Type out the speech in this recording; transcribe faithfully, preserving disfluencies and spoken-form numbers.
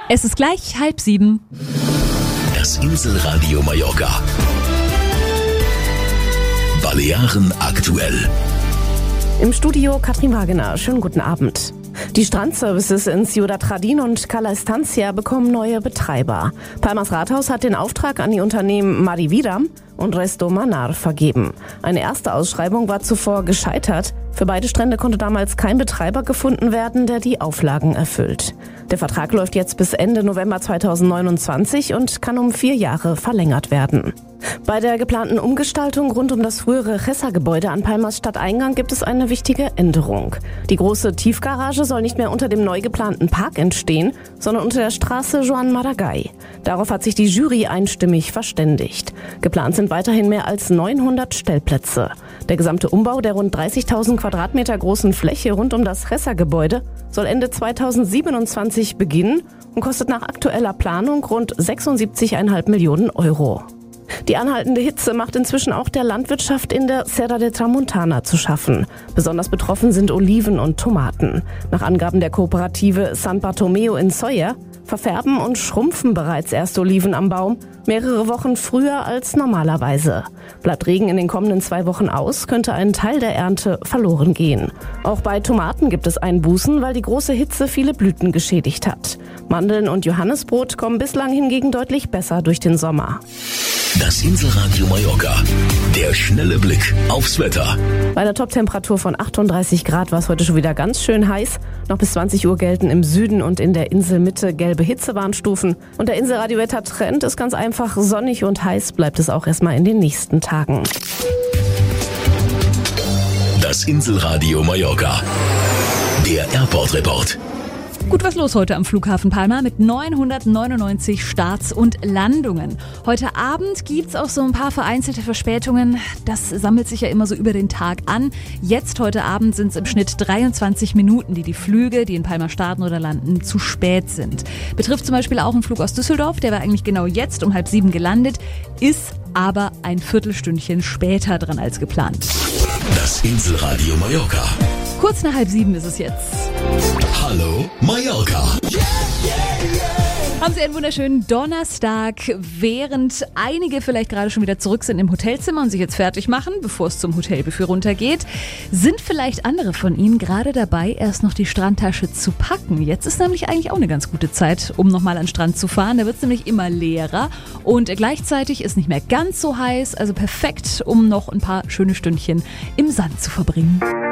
Es ist gleich halb sieben. Das Inselradio Mallorca. Balearen aktuell. Im Studio Katrin Wagener. Schönen guten Abend. Die Strandservices in Ciudad Jardín und Cala Estancia bekommen neue Betreiber. Palmas Rathaus hat den Auftrag an die Unternehmen Marivida und Resto Manar vergeben. Eine erste Ausschreibung war zuvor gescheitert. Für beide Strände konnte damals kein Betreiber gefunden werden, der die Auflagen erfüllt. Der Vertrag läuft jetzt bis Ende November zweitausendneunundzwanzig und kann um vier Jahre verlängert werden. Bei der geplanten Umgestaltung rund um das frühere Chessa-Gebäude an Palmas Stadteingang gibt es eine wichtige Änderung. Die große Tiefgarage soll nicht mehr unter dem neu geplanten Park entstehen, sondern unter der Straße Joan Maragall. Darauf hat sich die Jury einstimmig verständigt. Geplant sind weiterhin mehr als neunhundert Stellplätze. Der gesamte Umbau der rund dreißigtausend Quadratmeter großen Fläche rund um das Chessa-Gebäude soll Ende zweitausendsiebenundzwanzig beginnen und kostet nach aktueller Planung rund sechsundsiebzig Komma fünf Millionen Euro. Die anhaltende Hitze macht inzwischen auch der Landwirtschaft in der Serra de Tramuntana zu schaffen. Besonders betroffen sind Oliven und Tomaten. Nach Angaben der Kooperative San Bartomeu in Sóller verfärben und schrumpfen bereits erste Oliven am Baum, mehrere Wochen früher als normalerweise. Bleibt Regen in den kommenden zwei Wochen aus, könnte ein Teil der Ernte verloren gehen. Auch bei Tomaten gibt es Einbußen, weil die große Hitze viele Blüten geschädigt hat. Mandeln und Johannisbrot kommen bislang hingegen deutlich besser durch den Sommer. Das Inselradio Mallorca. Der schnelle Blick aufs Wetter. Bei einer Toptemperatur von achtunddreißig Grad war es heute schon wieder ganz schön heiß. Noch bis zwanzig Uhr gelten im Süden und in der Inselmitte gelbe Hitzewarnstufen. Und der Inselradiowetter-Trend ist ganz einfach sonnig und heiß, bleibt es auch erstmal in den nächsten Tagen. Das Inselradio Mallorca. Der Airport-Report. Gut, was los heute am Flughafen Palma mit neunhundertneunundneunzig Starts und Landungen. Heute Abend gibt's auch so ein paar vereinzelte Verspätungen. Das sammelt sich ja immer so über den Tag an. Jetzt heute Abend sind es im Schnitt dreiundzwanzig Minuten, die die Flüge, die in Palma starten oder landen, zu spät sind. Betrifft zum Beispiel auch einen Flug aus Düsseldorf, der war eigentlich genau jetzt um halb sieben gelandet, ist aber ein Viertelstündchen später dran als geplant. Das Inselradio Mallorca. Kurz nach halb sieben ist es jetzt. Hallo Mallorca. Haben Sie einen wunderschönen Donnerstag, während einige vielleicht gerade schon wieder zurück sind im Hotelzimmer und sich jetzt fertig machen, bevor es zum Hotelbuffet runtergeht, sind vielleicht andere von Ihnen gerade dabei, erst noch die Strandtasche zu packen. Jetzt ist nämlich eigentlich auch eine ganz gute Zeit, um nochmal an den Strand zu fahren. Da wird es nämlich immer leerer und gleichzeitig ist nicht mehr ganz so heiß, also perfekt, um noch ein paar schöne Stündchen im Sand zu verbringen.